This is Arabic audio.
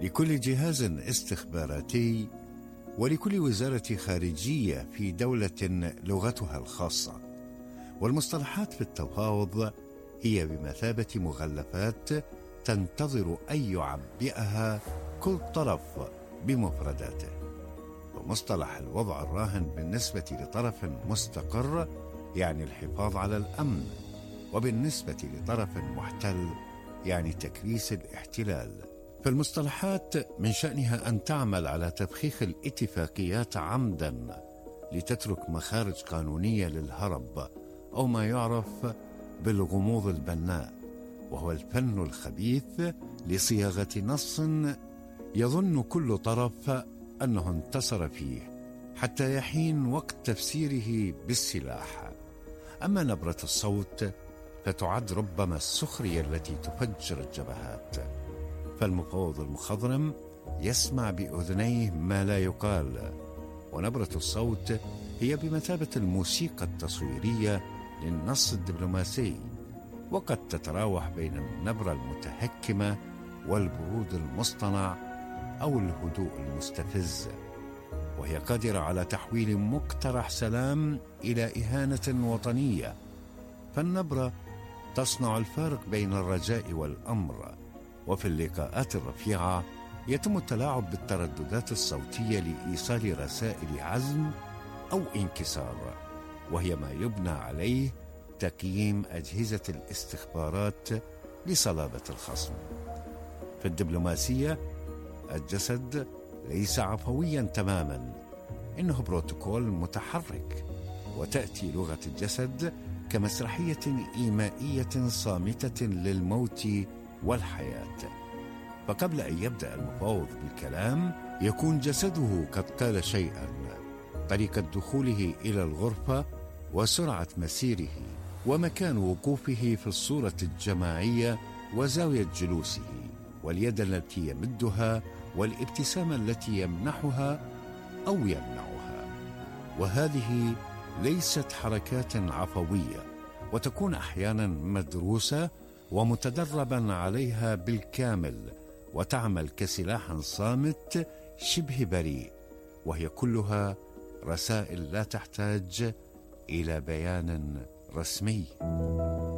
لكل جهاز استخباراتي ولكل وزارة خارجية في دولة لغتها الخاصة. والمصطلحات في التفاوض هي بمثابة مغلفات تنتظر أن يعبئها كل طرف بمفرداته. ومصطلح الوضع الراهن بالنسبة لطرف مستقر يعني الحفاظ على الأمن، وبالنسبة لطرف محتل يعني تكريس الاحتلال. فالمصطلحات من شأنها أن تعمل على تفخيخ الاتفاقيات عمدا لتترك مخارج قانونية للهرب، أو ما يعرف بالغموض البناء، وهو الفن الخبيث لصياغة نص يظن كل طرف أنه انتصر فيه حتى يحين وقت تفسيره بالسلاح. أما نبرة الصوت فتعد ربما السخرية التي تفجر الجبهات. فالمفاوض المخضرم يسمع بأذنيه ما لا يقال، ونبرة الصوت هي بمثابة الموسيقى التصويرية للنص الدبلوماسي، وقد تتراوح بين النبرة المتهكمة والبرود المصطنع أو الهدوء المستفز، وهي قادرة على تحويل مقترح سلام إلى إهانة وطنية. فالنبرة تصنع الفارق بين الرجاء والأمر. وفي اللقاءات الرفيعة يتم التلاعب بالترددات الصوتية لإيصال رسائل عزم أو انكسار، وهي ما يبنى عليه تقييم أجهزة الاستخبارات لصلابة الخصم. في الدبلوماسية الجسد ليس عفويا تماما، إنه بروتوكول متحرك، وتأتي لغة الجسد كمسرحية إيمائية صامتة للموت والحياة. فقبل أن يبدأ المفاوض بالكلام يكون جسده قد قال شيئا، طريقة دخوله إلى الغرفة وسرعة مسيره ومكان وقوفه في الصورة الجماعية وزاوية جلوسه واليد التي يمدها والابتسامة التي يمنحها أو يمنعها. وهذه ليست حركات عفوية، وتكون أحيانا مدروسة ومتدربا عليها بالكامل، وتعمل كسلاح صامت شبه بريء، وهي كلها رسائل لا تحتاج إلى بيان رسمي.